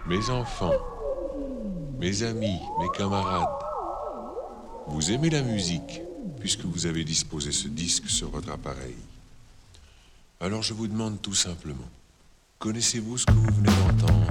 Mes enfants, mes amis, mes camarades, vous aimez la musique puisque vous avez disposé ce disque sur votre appareil. Alors je vous demande tout simplement, connaissez-vous ce que vous venez d'entendre ?